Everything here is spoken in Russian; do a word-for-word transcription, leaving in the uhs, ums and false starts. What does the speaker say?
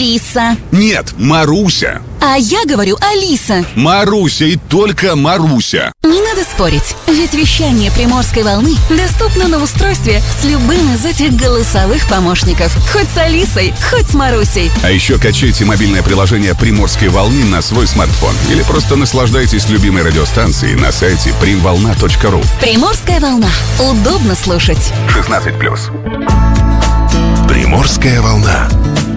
Лиса. Нет, Маруся. А я говорю Алиса. Маруся и только Маруся. Не надо спорить, ведь вещание Приморской волны доступно на устройстве с любым из этих голосовых помощников. Хоть с Алисой, хоть с Марусей. А еще качайте мобильное приложение Приморской волны на свой смартфон. Или просто наслаждайтесь любимой радиостанцией на сайте примволна точка ру. Приморская волна. Удобно слушать. шестнадцать плюс. Приморская волна.